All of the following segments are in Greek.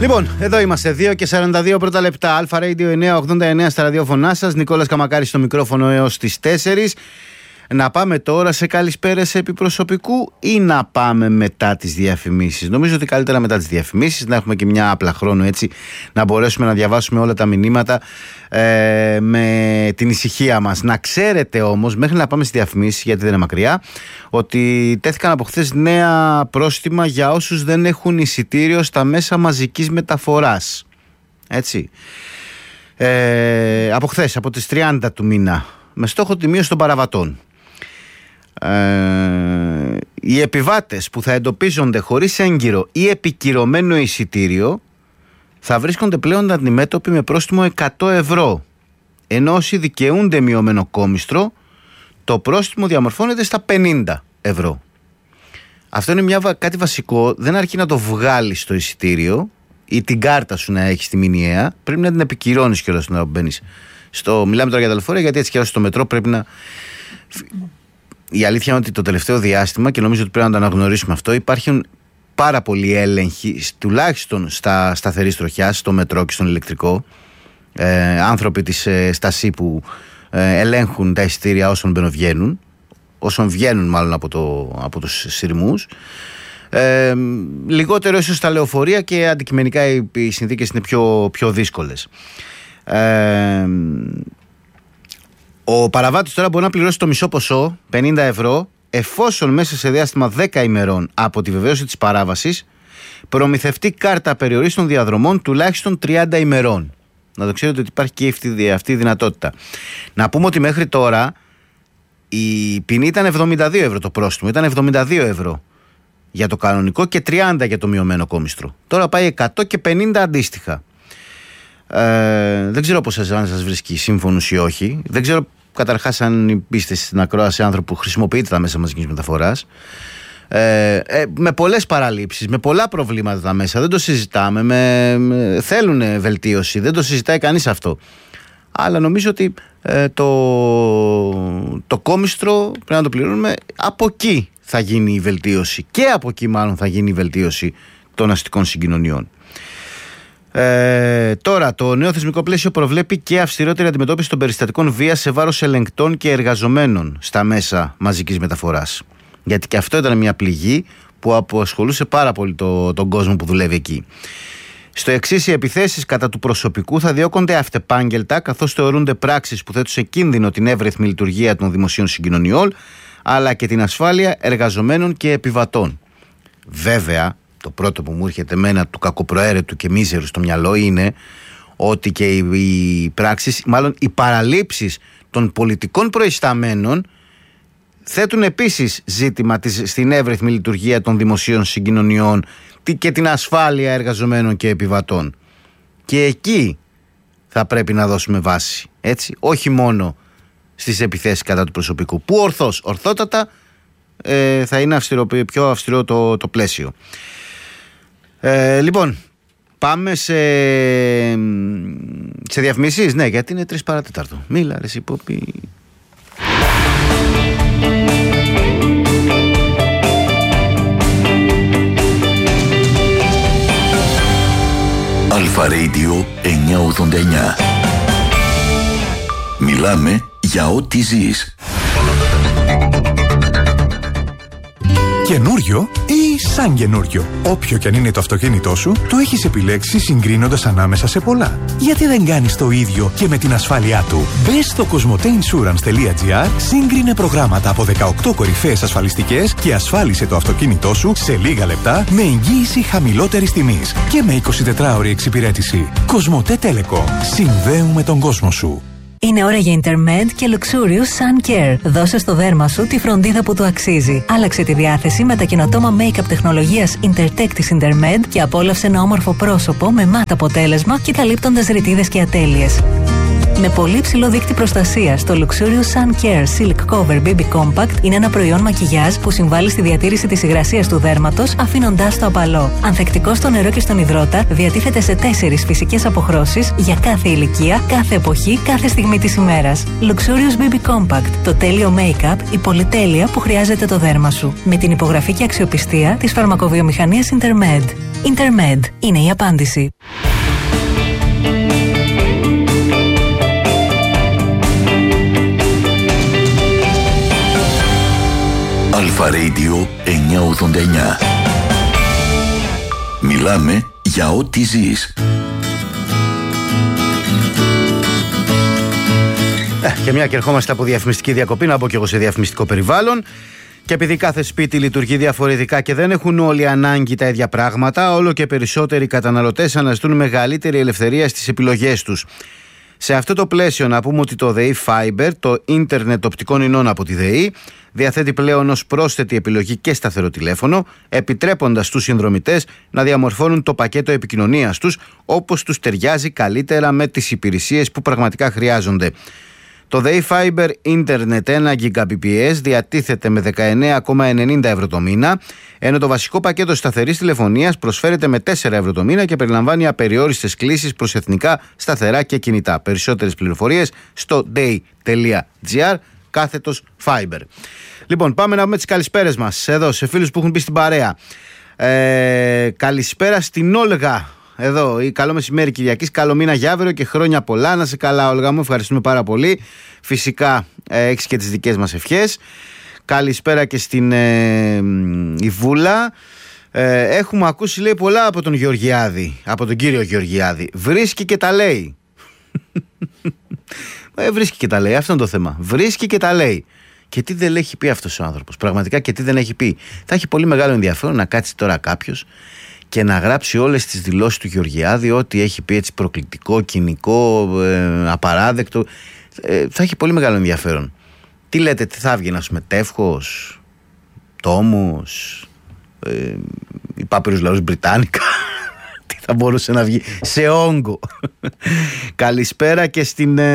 Λοιπόν, εδώ είμαστε 2 και 42 πρώτα λεπτά. Αλφα Radio 989 στα ραδιόφωνά σας. Νικόλας Καμακάρης στο μικρόφωνο έως τις 4. Να πάμε τώρα σε καλησπέρες επί προσωπικού ή να πάμε μετά τις διαφημίσεις? Νομίζω ότι καλύτερα μετά τις διαφημίσεις, να έχουμε και μια άπλα χρόνο, έτσι να μπορέσουμε να διαβάσουμε όλα τα μηνύματα με την ησυχία μας. Να ξέρετε όμως, μέχρι να πάμε στις διαφημίσεις, γιατί δεν είναι μακριά, ότι τέθηκαν από χθες νέα πρόστιμα για όσους δεν έχουν εισιτήριο στα μέσα μαζικής μεταφοράς. Έτσι. Από χθες, από τις 30 του μήνα, με στόχο τη μείωση των παραβατών. Οι επιβάτες που θα εντοπίζονται χωρίς έγκυρο ή επικυρωμένο εισιτήριο θα βρίσκονται πλέον αντιμέτωποι με πρόστιμο 100 ευρώ, ενώ όσοι δικαιούνται μειωμένο κόμιστρο, το πρόστιμο διαμορφώνεται στα 50 ευρώ. Αυτό είναι κάτι βασικό. Δεν αρκεί να το βγάλεις στο εισιτήριο ή την κάρτα σου να έχεις τη μηνιαία, πρέπει να την επικυρώνεις κιόλας να μπαίνεις. Μιλάμε τώρα για τα λεωφορεία, γιατί έτσι και στο μετρό πρέπει να. Η αλήθεια είναι ότι το τελευταίο διάστημα, και νομίζω ότι πρέπει να το αναγνωρίσουμε αυτό, υπάρχουν πάρα πολλοί έλεγχοι, τουλάχιστον στα σταθερής τροχιάς, στο μετρό και στον ηλεκτρικό. Άνθρωποι της Στασί που ελέγχουν τα εισιτήρια όσων βγαίνουν μάλλον από τους σειρμούς. Λιγότερο ίσως στα λεωφορεία, και αντικειμενικά οι συνθήκες είναι πιο δύσκολες. Ο παραβάτης τώρα μπορεί να πληρώσει το μισό ποσό, 50 ευρώ, εφόσον μέσα σε διάστημα 10 ημερών από τη βεβαίωση της παράβασης προμηθευτεί κάρτα περιορίστων διαδρομών τουλάχιστον 30 ημερών. Να το ξέρετε ότι υπάρχει και αυτή η δυνατότητα. Να πούμε ότι μέχρι τώρα η ποινή ήταν 72 ευρώ, το πρόστιμο ήταν 72 ευρώ για το κανονικό και 30 για το μειωμένο κόμιστρο. Τώρα πάει 100 και 50 αντίστοιχα. Δεν ξέρω πώς αν σας βρίσκει σύμφωνος ή όχι. Δεν ξέρω καταρχάς αν είστε στην ακρόαση άνθρωποι που χρησιμοποιείτε τα μέσα μαζικής μεταφοράς. Με πολλές παραλήψεις, με πολλά προβλήματα τα μέσα, δεν το συζητάμε, θέλουν βελτίωση, δεν το συζητάει κανείς αυτό. Αλλά νομίζω ότι το κόμιστρο πρέπει να το πληρώνουμε. Από εκεί θα γίνει η βελτίωση, και από εκεί μάλλον θα γίνει η βελτίωση των αστικών συγκοινωνιών. Τώρα, το νέο θεσμικό πλαίσιο προβλέπει και αυστηρότερη αντιμετώπιση των περιστατικών βίας σε βάρος ελεγκτών και εργαζομένων στα μέσα μαζικής μεταφοράς. Γιατί και αυτό ήταν μια πληγή που απασχολούσε πάρα πολύ τον κόσμο που δουλεύει εκεί. Στο εξής, οι επιθέσεις κατά του προσωπικού θα διώκονται αυτεπάγγελτα, καθώς θεωρούνται πράξεις που θέτουν σε κίνδυνο την εύρυθμη λειτουργία των δημοσίων συγκοινωνιών, αλλά και την ασφάλεια εργαζομένων και επιβατών. Βέβαια, το πρώτο που μου έρχεται εμένα του κακοπροαίρετου και μίζερου στο μυαλό είναι ότι και οι πράξεις, μάλλον οι παραλήψεις των πολιτικών προϊσταμένων θέτουν επίσης ζήτημα στην εύρυθμη λειτουργία των δημοσίων συγκοινωνιών και την ασφάλεια εργαζομένων και επιβατών. Και εκεί θα πρέπει να δώσουμε βάση, έτσι, όχι μόνο στις επιθέσεις κατά του προσωπικού, που ορθότατα θα είναι πιο αυστηρό το πλαίσιο. Λοιπόν, πάμε σε διαφημίσεις. Ναι, γιατί είναι 3 παρατέταρτο. Μίλα ρε Σιπόπη. Αλφα Radio 989. Μιλάμε για ό,τι ζεις. Καινούριο ή σαν καινούριο? Όποιο κι αν είναι το αυτοκίνητό σου, το έχεις επιλέξει συγκρίνοντας ανάμεσα σε πολλά. Γιατί δεν κάνεις το ίδιο και με την ασφάλειά του? Μπες στο cosmoteinsurance.gr, σύγκρινε προγράμματα από 18 κορυφαίες ασφαλιστικές και ασφάλισε το αυτοκίνητό σου σε λίγα λεπτά με εγγύηση χαμηλότερης τιμής και με 24ωρη εξυπηρέτηση. Cosmote Telecom. Συνδέουμε τον κόσμο σου. Είναι ώρα για Intermed και Luxurious Sun Care. Δώσε στο δέρμα σου τη φροντίδα που του αξίζει. Άλλαξε τη διάθεση με τα καινοτόμα make-up τεχνολογίας Intertech της Intermed και απόλαυσε ένα όμορφο πρόσωπο με μάτ αποτέλεσμα και καλύπτοντας ρητίδες και ατέλειες. Με πολύ ψηλό δείκτη προστασίας, το Luxurious Sun Care Silk Cover BB Compact είναι ένα προϊόν μακιγιάζ που συμβάλλει στη διατήρηση της υγρασίας του δέρματος, αφήνοντάς το απαλό. Ανθεκτικό στο νερό και στον υδρότα, διατίθεται σε 4 φυσικές αποχρώσεις για κάθε ηλικία, κάθε εποχή, κάθε στιγμή της ημέρας. Luxurious BB Compact, το τέλειο make-up, η πολυτέλεια που χρειάζεται το δέρμα σου. Με την υπογραφή και αξιοπιστία της φαρμακοβιομηχανίας Intermed. Intermed είναι η απάντηση. Αλφα Radio 989. Μιλάμε για ό,τι ζεις. Και μια και ερχόμαστε από διαφημιστική διακοπή, να μπω και εγώ σε διαφημιστικό περιβάλλον. Και επειδή κάθε σπίτι λειτουργεί διαφορετικά και δεν έχουν όλοι ανάγκη τα ίδια πράγματα, όλο και περισσότεροι καταναλωτές αναζητούν μεγαλύτερη ελευθερία στις επιλογές τους. Σε αυτό το πλαίσιο να πούμε ότι το ΔΕΗ Fiber, το ίντερνετ οπτικών ινών από τη ΔΕΗ, διαθέτει πλέον ως πρόσθετη επιλογή και σταθερό τηλέφωνο, επιτρέποντας στους συνδρομητές να διαμορφώνουν το πακέτο επικοινωνίας τους όπως τους ταιριάζει καλύτερα με τις υπηρεσίες που πραγματικά χρειάζονται. Το ΔΕΗ Fiber Internet 1 Gbps διατίθεται με 19,90 ευρώ το μήνα, ενώ το βασικό πακέτο σταθερής τηλεφωνίας προσφέρεται με 4 ευρώ το μήνα και περιλαμβάνει απεριόριστες κλήσεις προς εθνικά, σταθερά και κινητά. Περισσότερες πληροφορίες στο day.gr/Fiber. Λοιπόν, πάμε να πούμε τις καλησπέρες μας εδώ σε φίλους που έχουν μπει στην παρέα. Καλησπέρα στην Όλγα. Εδώ, καλό μεσημέρι Κυριακής, καλό μήνα για αύριο και χρόνια πολλά. Να σε καλά, Όλγα μου, ευχαριστούμε πάρα πολύ. Φυσικά έχεις και τις δικές μας ευχές. Καλησπέρα και στην Ιβούλα. Έχουμε ακούσει, λέει, πολλά από τον Γεωργιάδη, από τον κύριο Γεωργιάδη. Βρίσκει και τα λέει. Βρίσκει και τα λέει, αυτό είναι το θέμα. Βρίσκει και τα λέει. Και τι δεν έχει πει αυτός ο άνθρωπος, πραγματικά, και τι δεν έχει πει. Θα έχει πολύ μεγάλο ενδιαφέρον να κάτσει τώρα κάποιος και να γράψει όλες τις δηλώσεις του Γεωργιάδη, ό,τι έχει πει έτσι προκλητικό, κοινικό, απαράδεκτο. Θα έχει πολύ μεγάλο ενδιαφέρον. Τι λέτε, τι θα βγει, να πούμε, τεύχος, τόμος, η Πάπυρους Λαούς Μπριτάνικα. Τι θα μπορούσε να βγει, σε όγκο. Καλησπέρα και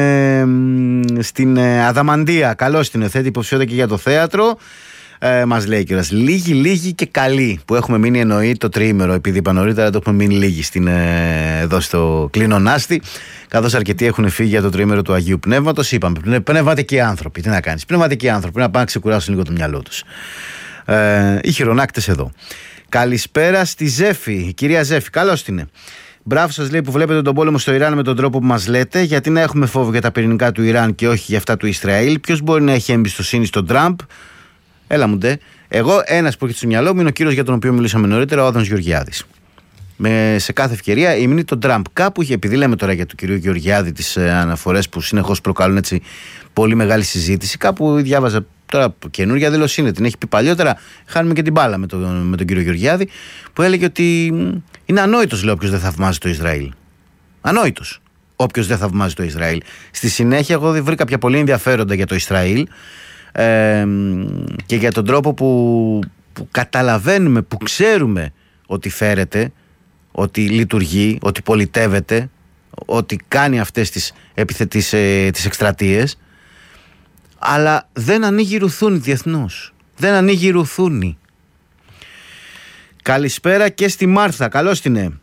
στην Αδαμαντία. Καλώς την θέτει υποψηφιότητα και για το θέατρο. Μας λέει κιόλας λίγοι και καλοί, που έχουμε μείνει, εννοεί το τριήμερο, επειδή είπα νωρίτερα το έχουμε μείνει λίγοι εδώ στο Κλίνονάστη, καθώς αρκετοί έχουν φύγει για το τριήμερο του Αγίου Πνεύματος. Είπαμε, πνευματικοί άνθρωποι, τι να κάνεις, πνευματικοί άνθρωποι, να πάνε να ξεκουράσουν λίγο το μυαλό τους. Οι χειρονάκτες εδώ. Καλησπέρα στη Ζέφη, η κυρία Ζέφη, καλώς την είναι. Μπράβο σας, λέει, που βλέπετε τον πόλεμο στο Ιράν με τον τρόπο που μας λέτε. Γιατί να έχουμε φόβο για τα πυρηνικά του Ιράν και όχι για αυτά του Ισραήλ? Ποιος μπορεί να έχει εμπιστοσύνη στον Τραμπ? Έλα μου ντε. Εγώ, ένας που έχει στο μυαλό μου είναι ο κύριος για τον οποίο μιλήσαμε νωρίτερα, ο Άδωνος Γεωργιάδης. Σε κάθε ευκαιρία υμνεί τον Τραμπ. Κάπου είχε, επειδή λέμε τώρα για τον κύριο Γεωργιάδη τις αναφορές που συνεχώς προκαλούν έτσι πολύ μεγάλη συζήτηση, κάπου διάβαζα τώρα καινούργια δήλωσή είναι, την έχει πει παλιότερα. Χάνουμε και την μπάλα με τον κύριο Γεωργιάδη, που έλεγε ότι είναι ανόητος, λέει, όποιος δεν θαυμάζει το Ισραήλ. Ανόητος όποιος δεν θαυμάζει το Ισραήλ. Στη συνέχεια, εγώ βρήκα κάποια πολύ ενδιαφέροντα για το Ισραήλ. Και για τον τρόπο που καταλαβαίνουμε, που ξέρουμε ότι φέρεται, ότι λειτουργεί, ότι πολιτεύεται, ότι κάνει αυτές τις εκστρατείες, αλλά δεν ανοίγει ρουθούνη διεθνώς. Δεν ανοίγει ρουθούνη. Καλησπέρα και στη Μάρθα, καλώς την είναι.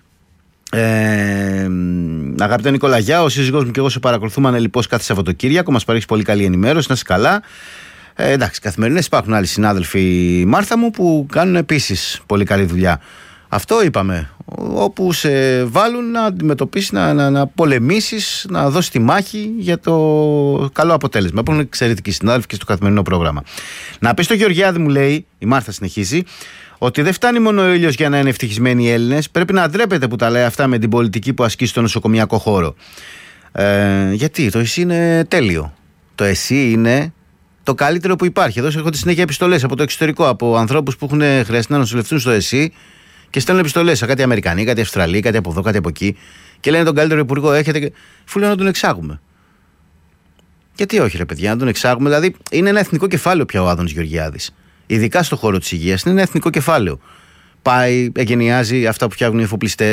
Αγαπητέ Νικολαγιά, ο σύζυγός μου και εγώ σε παρακολουθούμε ανελιπώς κάθε Σαββατοκύριακο. Μας παρέχει πολύ καλή ενημέρωση, να είσαι καλά. Εντάξει, καθημερινές υπάρχουν άλλοι συνάδελφοι, Μάρθα μου, που κάνουν επίσης πολύ καλή δουλειά. Αυτό είπαμε. Όπου σε βάλουν να αντιμετωπίσεις, να πολεμήσεις, να δώσεις τη μάχη για το καλό αποτέλεσμα. Που είναι εξαιρετικοί συνάδελφοι και στο καθημερινό πρόγραμμα. Να πει στο Γεωργιάδη, μου λέει, η Μάρθα συνεχίζει, ότι δεν φτάνει μόνο ο ήλιος για να είναι ευτυχισμένοι οι Έλληνες. Πρέπει να ντρέπεται που τα λέει αυτά με την πολιτική που ασκεί στο νοσοκομιακό χώρο. Γιατί το ΕΣΥ είναι τέλειο. Το ΕΣΥ είναι το καλύτερο που υπάρχει. Εδώ έρχονται συνέχεια επιστολές από το εξωτερικό, από ανθρώπους που έχουν χρειαστεί να νοσηλευτούν στο ΕΣΥ και στέλνουν επιστολές σε κάτι Αμερικανοί, κάτι Αυστραλοί, κάτι από εδώ, κάτι από εκεί. Και λένε τον καλύτερο υπουργό έρχεται και φου λένε να τον εξάγουμε. Γιατί όχι, ρε παιδιά, να τον εξάγουμε? Δηλαδή είναι ένα εθνικό κεφάλαιο πια ο Άδωνος Γεωργιάδης. Ειδικά στον χώρο της υγείας είναι ένα εθνικό κεφάλαιο. Πάει, εγκαινιάζει αυτά που φτιάχνουν οι εφοπλιστές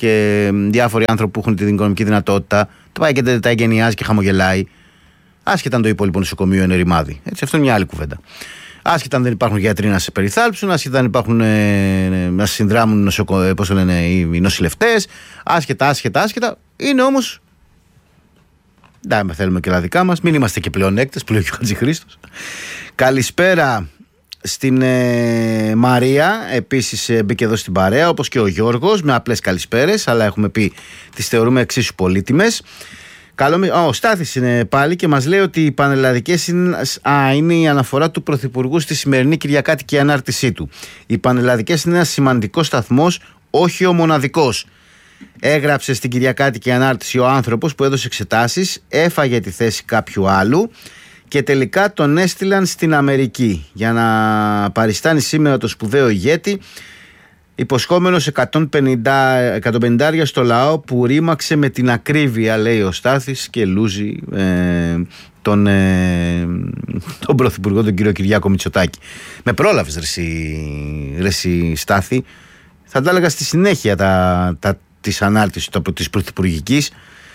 και διάφοροι άνθρωποι που έχουν την οικονομική δυνατότητα, το πάει και τα εγκαινιάζει και χαμογελάει. Άσχετα αν το υπόλοιπο νοσοκομείο είναι ρημάδι. Έτσι, αυτό είναι μια άλλη κουβέντα. Άσχετα αν δεν υπάρχουν γιατροί να σε περιθάλψουν, άσχετα αν υπάρχουν να συνδράμουν οι νοσηλευτές, άσχετα. Είναι όμως. Δεν θέλουμε και τα δικά μας, μην είμαστε και πλεονέκτες, που λέει ο Χατζηχρήστος. Καλησπέρα στην Μαρία, επίσης μπήκε εδώ στην παρέα, όπως και ο Γιώργος, με απλές καλησπέρες, αλλά έχουμε πει τις θεωρούμε εξίσου πολύτιμες. Ο Στάθης είναι πάλι και μας λέει ότι οι πανελλαδικές είναι η αναφορά του Πρωθυπουργού στη σημερινή Κυριακάτικη ανάρτησή του. Οι πανελλαδικές είναι ένας σημαντικός σταθμός, όχι ο μοναδικός. Έγραψε στην Κυριακάτικη ανάρτηση ο άνθρωπος που έδωσε εξετάσεις, έφαγε τη θέση κάποιου άλλου και τελικά τον έστειλαν στην Αμερική για να παριστάνει σήμερα το σπουδαίο ηγέτη, υποσχόμενος 150 στο λαό που ρήμαξε με την ακρίβεια, λέει ο Στάθης, και λούζει τον Πρωθυπουργό, τον κύριο Κυριάκο Μητσοτάκη. Με πρόλαβες ρε Στάθη, θα τα έλεγα στη συνέχεια της ανάρτησης της πρωθυπουργικής.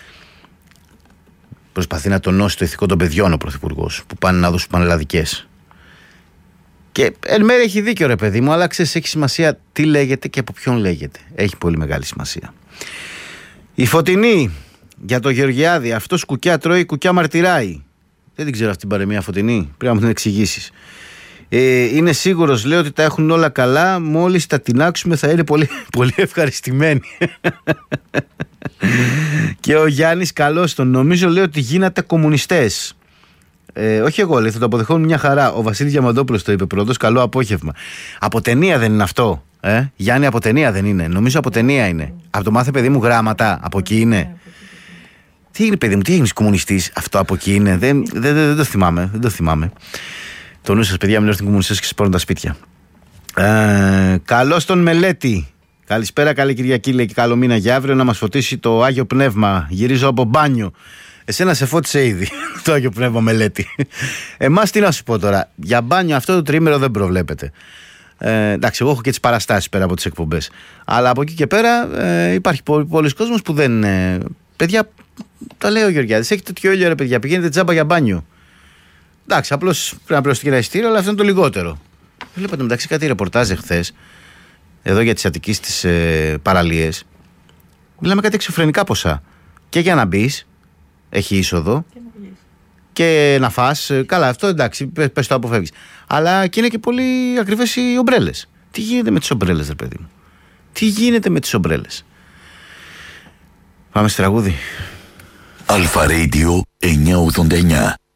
Προσπαθεί να τονώσει το ηθικό των παιδιών ο Πρωθυπουργός που πάνε να δώσουν πανελλαδικές. Και εν μέρει έχει δίκιο, ρε παιδί μου, αλλά ξέρεις, έχει σημασία τι λέγεται και από ποιον λέγεται. Έχει πολύ μεγάλη σημασία. Η Φωτεινή για το Γεωργιάδη, αυτός κουκιά τρώει, κουκιά μαρτυράει. Δεν την ξέρω αυτή την παροιμία, Φωτεινή, πρέπει να μου την εξηγήσεις. Είναι σίγουρος, λέει, ότι τα έχουν όλα καλά. Μόλις τα τεινάξουμε θα είναι πολύ, πολύ ευχαριστημένοι. Και ο Γιάννης, καλώς τον, νομίζω, λέει ότι γίνατε κομμουνιστές. Όχι εγώ, λέει, θα το αποδεχόμουν μια χαρά. Ο Βασίλης Διαμαντόπουλος το είπε πρώτος. Καλό απόγευμα. Από ταινία δεν είναι αυτό, Γιάννη, από ταινία δεν είναι. Νομίζω από ταινία είναι. Από το μάθε παιδί μου γράμματα, από εκεί είναι. Τι έγινε, παιδί μου, τι έγινες κομμουνιστής? Αυτό από εκεί είναι. Δεν το θυμάμαι. Δεν το θυμάμαι. Το νου σας, παιδιά, μην έρθουν κομμουνιστές και σας πάρουν τα σπίτια. Καλώς τον Μελέτη. Καλησπέρα, καλή Κυριακή, λέει, και καλό μήνα για αύριο, να μας φωτίσει το Άγιο Πνεύμα. Γυρίζω από μπάνιο. Εσένα σε φώτισε ήδη το Άγιο Πνεύμα, Μελέτη. Εμάς τι να σου πω τώρα. Για μπάνιο αυτό το τρίμηνο δεν προβλέπεται. Εντάξει, εγώ έχω και τις παραστάσεις πέρα από τις εκπομπές. Αλλά από εκεί και πέρα υπάρχει πολλοί κόσμος που δεν. Παιδιά, τα λέει ο Γεωργιάδης, έχετε τέτοιο ήλιο, ρε παιδιά, πηγαίνετε τζάμπα για μπάνιο. Εντάξει, απλώς πρέπει να πληρώσετε και ένα ειστήριο, αλλά αυτό είναι το λιγότερο. Βλέπατε μεταξύ κάτι ρεπορτάζ εχθές, εδώ για τις Αττικής τις παραλίες. Μιλάμε κάτι εξωφρενικά ποσά. Και για να μπεις, έχει είσοδο. Και να φας. Καλά, αυτό εντάξει, πες το αποφεύγεις. Αλλά και είναι και πολύ ακριβές οι ομπρέλες. Τι γίνεται με τις ομπρέλες, ρε παιδί μου? Τι γίνεται με τις ομπρέλες? Πάμε στη τραγούδι. Αλφα Radio 989.